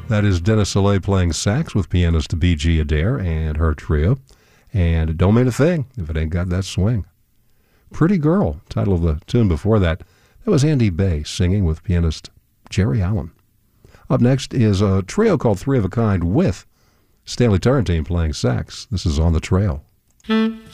That is Dennis Soleil playing sax with pianist B.G. Adair and her trio. And it don't mean a thing if it ain't got that swing. Pretty Girl, title of the tune before that. That was Andy Bay singing with pianist Jerry Allen. Up next is a trio called Three of a Kind with Stanley Turrentine playing sax. This is On the Trail.